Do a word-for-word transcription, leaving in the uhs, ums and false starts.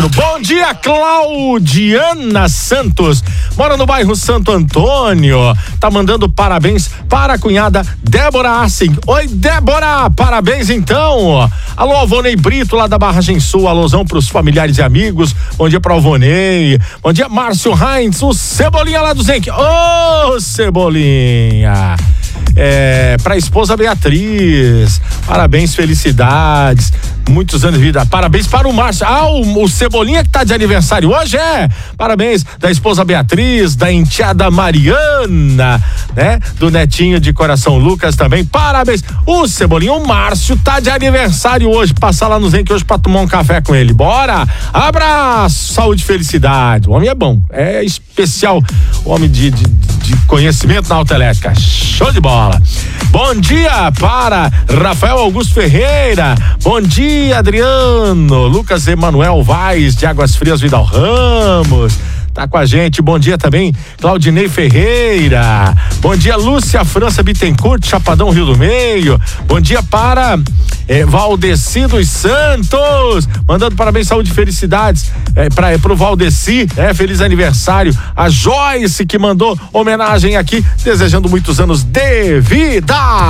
quatro. Bom dia, Claudiana Santos. Mora no bairro Santo Antônio. Tá mandando parabéns para a cunhada Débora Assing. Oi, Débora, parabéns então. Alô, Alvonei Brito, lá da Barragem Sul. Alôzão pros familiares e amigos. Bom dia para Alvonei. Bom dia, Márcio Heinz, o Cebolinha lá do Zenk. Ô, oh, Cebolinha. É, pra esposa Beatriz, parabéns, felicidades, muitos anos de vida, parabéns para o Márcio, ah, o, o Cebolinha que tá de aniversário hoje, é, parabéns da esposa Beatriz, da enteada Mariana, né, do netinho de coração Lucas também, parabéns, o Cebolinha, o Márcio tá de aniversário hoje, passar lá no Zenk hoje pra tomar um café com ele, bora, abraço, saúde e felicidade, o homem é bom, é especial, o homem de, de, de conhecimento na autoelétrica, show de bola. Bom dia para Rafael Augusto Ferreira. Bom dia, Adriano. Lucas Emanuel Vaz, de Águas Frias, Vidal Ramos. Tá com a gente. Bom dia também, Claudinei Ferreira. Bom dia, Lúcia França Bittencourt, Chapadão, Rio do Meio. Bom dia para eh, Valdeci dos Santos. Mandando parabéns, saúde e felicidades eh, para pro Valdeci, né? Feliz aniversário. A Joyce que mandou homenagem aqui, desejando muitos anos de vida.